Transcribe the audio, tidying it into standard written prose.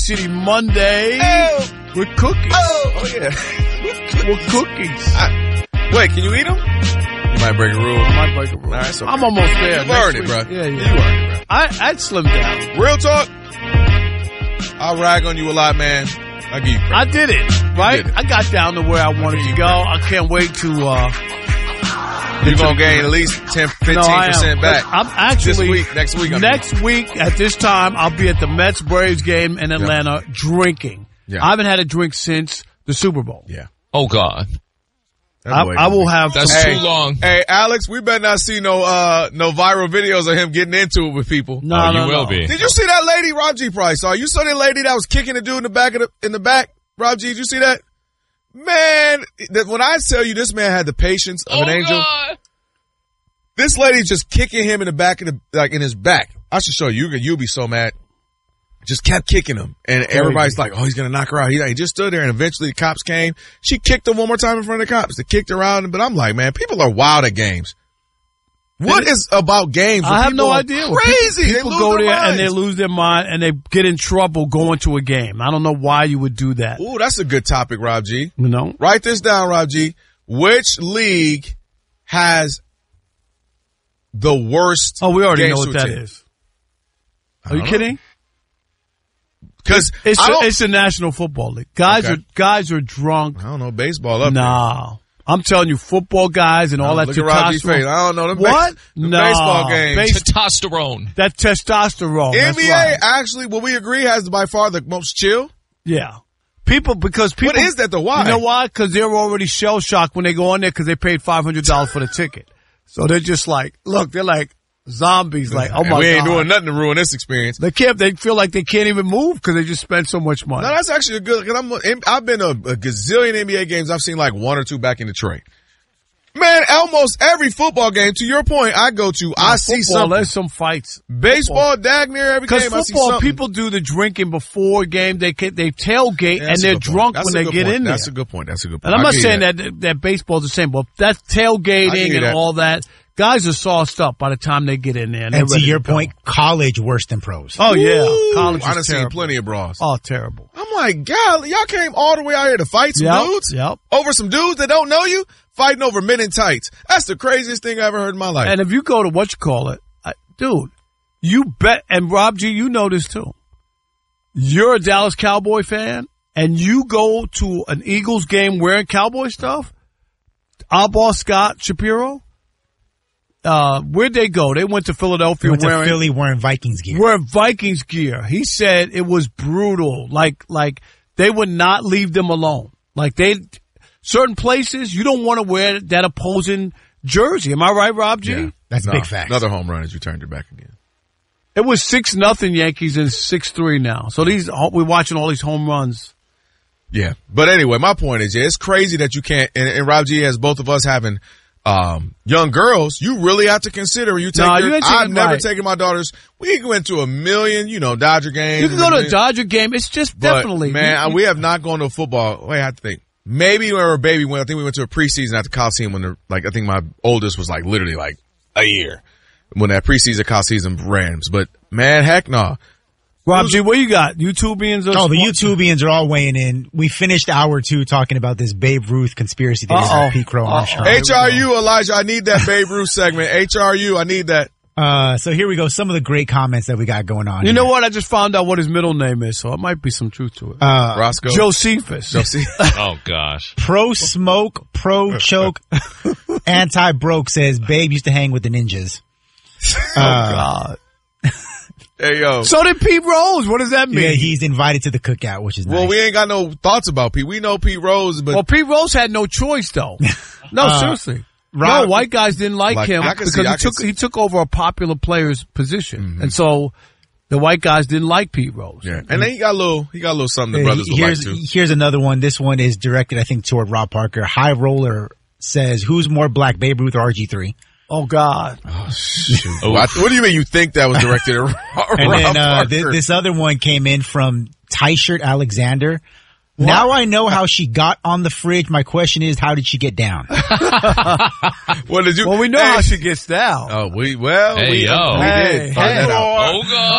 City Monday. Oh. With cookies. Oh yeah. With cookies. Wait, can you eat them? You might break a rule. I might break a rule. All right, so I'm almost there. You earned it, bro. Yeah. You earned it, bro. I'd slim down. Real talk. I'll rag on you a lot, man. I'll give you credit. I did it, right? You did it. I got down to where I wanted to go. I can't wait to You're going to gain at least 15% back. I'm actually next week. Next week at this time, I'll be at the Mets-Braves game in Atlanta drinking. Yeah. I haven't had a drink since the Super Bowl. Yeah. Oh, God. I will have. That's too long. Hey, Alex, we better not see no viral videos of him getting into it with people. No, you will be. Did you see that lady Rob G probably saw? You saw that lady that was kicking the dude in the back Rob G, did you see that? Man, when I tell you this man had the patience of an angel. God. This lady just kicking him in the back in his back. I should show you. You'll be so mad. Just kept kicking him. And everybody's like, oh, he's going to knock her out. He just stood there, and eventually the cops came. She kicked him one more time in front of the cops. They kicked her out. But I'm like, man, people are wild at games. What is about games? I have no idea. Crazy. People go there and they lose their mind and they get in trouble going to a game. I don't know why you would do that. Ooh, that's a good topic, Rob G. You know? Write this down, Rob G. Which league has the worst? Oh, we already game know what that routine? is. Are you kidding? Because it's the National Football League. Guys are drunk. I don't know, baseball up there. No. I'm telling you, football guys and all that Look at Rob G's face. testosterone. I don't know. What? The No. baseball games. Testosterone. That testosterone. That's NBA right. actually, will we agree, has by far the most chill? Yeah. Because people. What is that though? Why? You know why? Because they're already shell-shocked when they go on there because they paid $500 for the ticket. So they're just like, look, they're like zombies. Like, oh my God. We ain't doing nothing to ruin this experience. They feel like they can't even move because they just spent so much money. No, that's actually a good, because I've been to a gazillion NBA games. I've seen like one or two back in Detroit. Man, almost every football game, to your point, I go to, I see something. There's some fights. Baseball, daggone every game, I see Because football, something. people do the drinking before a game. They tailgate and they're drunk when they get in there. That's a good point. And I'm not saying that baseball's the same, but that's tailgating and all that. Guys are sauced up by the time they get in there. And to your point, college worse than pros. Oh, yeah. College I done is seen terrible. plenty of bras. Oh, terrible. I'm like, God, y'all came all the way out here to fight some dudes? Yep. Over some dudes that don't know you? Fighting over men in tights. That's the craziest thing I ever heard in my life. And if you go to dude, you bet, and Rob G, you know this too. You're a Dallas Cowboy fan, and you go to an Eagles game wearing Cowboy stuff. Our boss, Scott Shapiro, where'd they go? They went to Philadelphia wearing Vikings gear. Wearing Vikings gear. He said it was brutal. Like they would not leave them alone. Certain places, you don't want to wear that opposing jersey. Am I right, Rob G? Yeah, that's big facts. Another home run as you turned it back again. It was 6-0 Yankees and 6-3 now. So we're watching all these home runs. Yeah. But anyway, my point is, it's crazy that you can't, and Rob G has both of us having young girls, you really have to consider when you take I've never taken my daughters. We went to a million, Dodger games. You can go to a Dodger game. It's just definitely. Man, we have not gone to a football. Wait, I have to think. Maybe when we were a baby, I think we went to a preseason at the Coliseum when I think my oldest was literally a year when that preseason Coliseum ran. But man, heck no. Rob G, what you got? YouTubians? The YouTubians are all weighing in. We finished hour 2 talking about this Babe Ruth conspiracy theory with Pete Crow Armstrong. HRU, Elijah, I need that Babe Ruth segment. HRU, I need that. So here we go. Some of the great comments that we got going on. You know what? I just found out what his middle name is, so it might be some truth to it. Roscoe. Josephus. Oh, gosh. Pro smoke, pro choke, anti-broke says Babe used to hang with the ninjas. God. Hey, yo. So did Pete Rose. What does that mean? Yeah, he's invited to the cookout, which is nice. Well, we ain't got no thoughts about Pete. We know Pete Rose, but... Well, Pete Rose had no choice, though. No, seriously. No, white guys didn't like him because he took over a popular player's position. Mm-hmm. And so the white guys didn't like Pete Rose. Yeah. And then he got a little something the brothers would like too. Here's another one. This one is directed, I think, toward Rob Parker. High Roller says, who's more black, Babe Ruth or RG3? Oh, God. Oh, shoot. What do you mean you think that was directed at Rob And Parker? then this other one came in from Ty-Shirt Alexander. What? Now I know how she got on the fridge. My question is, how did she get down? What did you? Well, we know how she gets down. Oh, we did find that out. Oh, God.